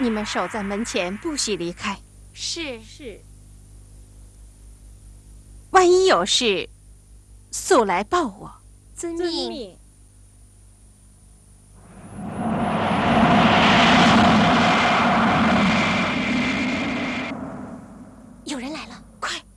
你们守在门前，不许离开。 是。 万一有事，速来报我。 遵命。有人来了，快！